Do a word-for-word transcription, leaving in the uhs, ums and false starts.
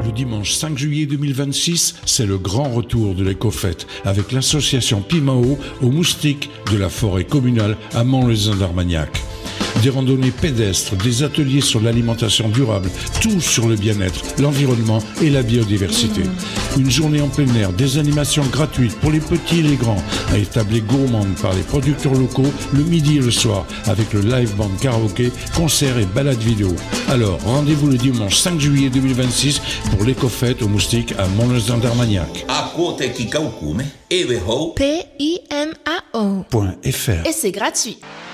Le dimanche cinq juillet deux mille vingt-six, c'est le grand retour de l'éco-fête avec l'association Pimao aux moustiques de la forêt communale à Mont-les-Indres-Armagnac. Des randonnées pédestres, des ateliers sur l'alimentation durable, tout sur le bien-être, l'environnement et la biodiversité. Une journée en plein air, des animations gratuites pour les petits et les grands, à tablées gourmandes par les producteurs locaux le midi et le soir, avec le live band karaoké, concerts et balades vidéo. Alors, rendez-vous le dimanche cinq juillet deux mille vingt-six pour l'éco-fête aux moustiques à Mont-les-Indres-Armagnac. P I M A O Point F R. Et c'est gratuit.